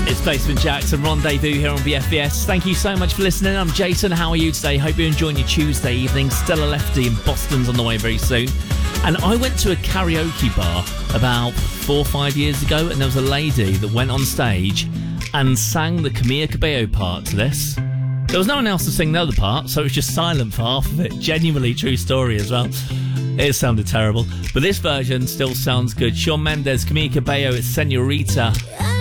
It's Basement Jaxx and Rendezvous here on BFBS. Thank you so much for listening. I'm Jason. How are you today? Hope you're enjoying your Tuesday evening. Stella Lefty in Boston's on the way very soon. And I went to a karaoke bar about 4 or 5 years ago, and there was a lady that went on stage and sang the Camila Cabello part to this. There was no one else to sing the other part, so it was just silent for half of it. Genuinely true story as well. It sounded terrible, but this version still sounds good. Shawn Mendes, Camila Cabello, it's Senorita.